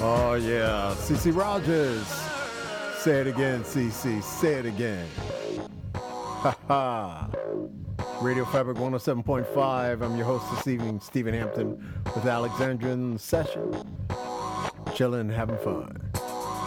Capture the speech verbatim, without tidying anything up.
Oh, yeah. C C Rogers. Say it again, C C. Say it again. Ha ha. Radio Fabric one oh seven point five. I'm your host this evening, Stephen Hampton, with Alexandra in the session. Chilling, having fun.